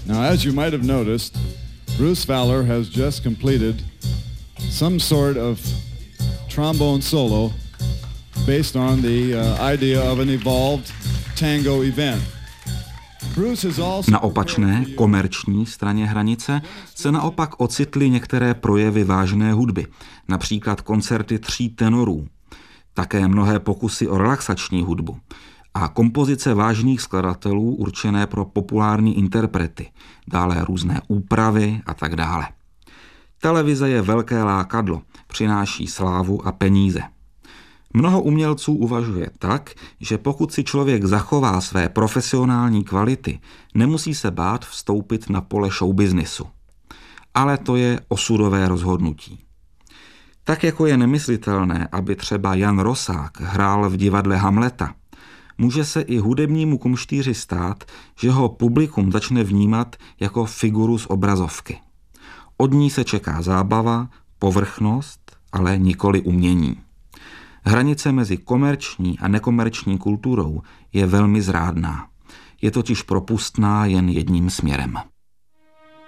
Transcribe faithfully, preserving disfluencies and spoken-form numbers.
Now, as you might have noticed, Bruce Fowler has just completed some sort of trombone solo based on the uh, idea of an evolved tango event. Na opačné, komerční straně hranice se naopak ocitly některé projevy vážné hudby, například koncerty tří tenorů, také mnohé pokusy o relaxační hudbu a kompozice vážných skladatelů určené pro populární interprety, dále různé úpravy a tak dále. Televize je velké lákadlo, přináší slávu a peníze. Mnoho umělců uvažuje tak, že pokud si člověk zachová své profesionální kvality, nemusí se bát vstoupit na pole showbiznisu. Ale to je osudové rozhodnutí. Tak jako je nemyslitelné, aby třeba Jan Rosák hrál v divadle Hamleta, může se i hudebnímu kumštýři stát, že ho publikum začne vnímat jako figuru z obrazovky. Od ní se čeká zábava, povrchnost, ale nikoli umění. Hranice mezi komerční a nekomerční kulturou je velmi zrádná. Je totiž propustná jen jedním směrem.